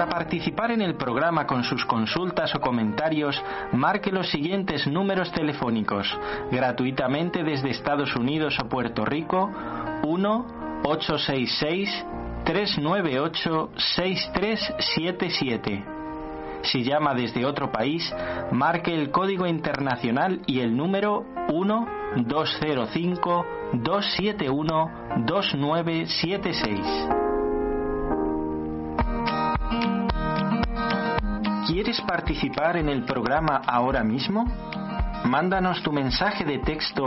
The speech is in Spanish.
Para participar en el programa con sus consultas o comentarios, marque los siguientes números telefónicos, gratuitamente desde Estados Unidos o Puerto Rico: 1-866-398-6377. Si llama desde otro país, marque el código internacional y el número 1-205-271-2976. ¿Quieres participar en el programa ahora mismo? Mándanos tu mensaje de texto